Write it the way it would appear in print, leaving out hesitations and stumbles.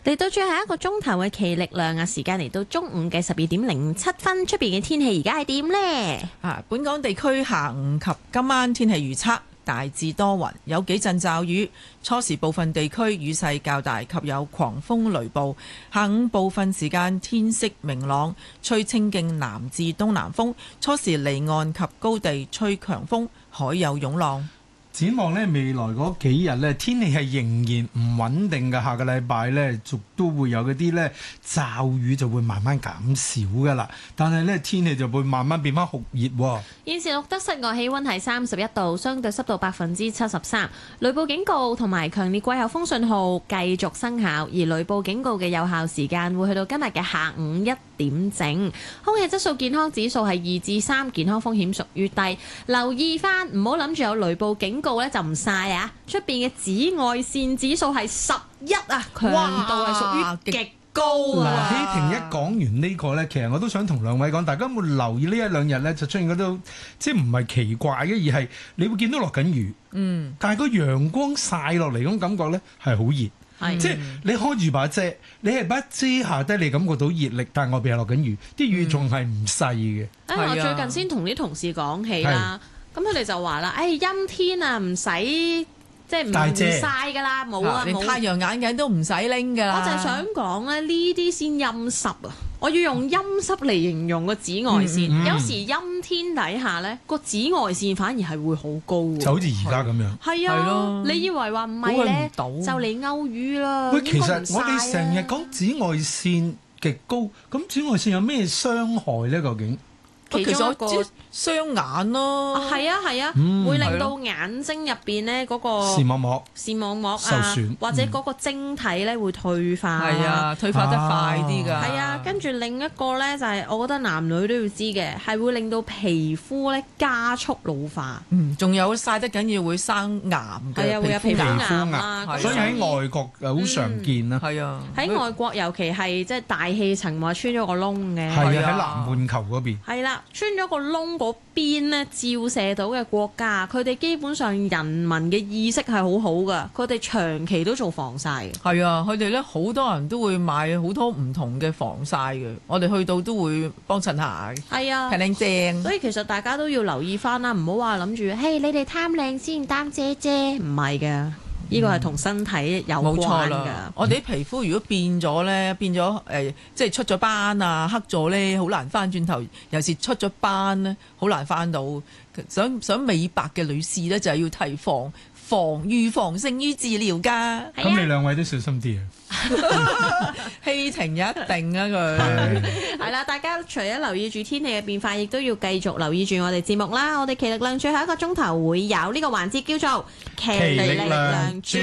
嚟到最後一個鐘頭嘅奇力量啊，時間嚟到中午嘅12:07，出邊嘅天氣而家係點呢？ 本港地區下午及今晚天氣預測大致多雲，有幾陣驟雨，初時部分地區雨勢較大及有狂風雷暴，下午部分時間天色明朗，吹清勁南至東南風，初時離岸及高地吹強風，海有湧浪。 展望呢未來嗰幾日呢，天氣係仍然唔穩定嘅。下個禮拜呢，都會有嗰啲呢驟雨就會慢慢減少噶啦。但係呢，天氣就會慢慢變翻酷熱。 現時錄得室外氣溫係31度，相對濕度73%。雷暴警告同埋強烈季候風信號繼續生效，而雷暴警告嘅有效時間會去到今日嘅下午1點整。空氣質素健康指數係2至3，健康風險屬於低。留意翻，唔好諗住有雷暴警告咧就唔曬啊！出邊嘅紫外線指數係11啊，強度係屬於極高啊！ 希婷一講完呢個呢，其實我都想同兩位講，大家有冇留意呢一兩日呢就出現嗰啲即係唔係奇怪嘅，而係你會見到落緊雨，但係個陽光曬落嚟咁感覺呢係好熱，即係你開住把遮，你係把遮下低，你感覺到熱力，但係外邊係落緊雨，啲雨仲係唔細嘅。 我最近先同啲同事講起啦。咁佢哋就話啦，陰天啊，唔使即係唔曬噶啦，冇啊， 連太陽眼鏡都唔使拎噶啦。 我就係想講咧，呢啲先陰濕啊！我要用陰濕嚟形容個紫外線。有時陰天底下咧，個紫外線反而係會好高嘅， 就好似而家咁樣。 係啊，你以為話唔係咧，就嚟歐雨啦。 喂，其實我哋成日講紫外線極高，咁紫外線有咩傷害咧？究竟？ 其中一個雙眼咯， 係啊，會令到眼睛入邊咧嗰個視網膜受損， 或者嗰個晶體咧會退化， 係啊，退化得快啲㗎。 係啊，跟住另一個咧就係我覺得男女都要知嘅，係會令到皮膚咧加速老化。 仲有曬得緊要會生癌嘅， 係啊，會有皮膚癌啊。 所以喺外國好常見啦。 係啊， 喺外國尤其係即係大氣層話穿咗個窿嘅， 係啊，喺南半球嗰邊。 係啦。穿咗個窿嗰邊咧，照射到嘅國家，佢哋基本上人民嘅意識係好好噶，佢哋長期都做防曬嘅。 係啊，佢哋咧好多人都會買好多唔同嘅防曬嘅，我哋去到都會幫襯下。 係啊， 平靚正。 所以其實大家都要留意翻啦，唔好話諗住，嘿，你哋貪靚先擔遮遮，唔係嘅。呢個係同身體有關㗎。 我哋啲皮膚如果變咗咧，即係出咗斑啊、黑咗咧，好難翻轉頭。尤其是出咗斑咧，好難翻到。想美白嘅女士咧，就係要提防預防勝於治療㗎。 咁你兩位都小心啲啊！ 希婷一定啊佢。 係啦，大家除咗留意住天氣嘅變化，亦都要繼續留意住我哋節目啦。我哋奇力量最後一個鐘頭會有呢個環節叫做奇力量。